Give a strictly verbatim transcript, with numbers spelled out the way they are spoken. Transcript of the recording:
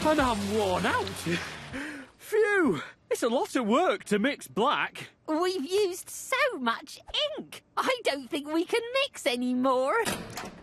And I'm worn out. Phew! It's a lot of work to mix black. We've used so much ink. I don't think we can mix anymore.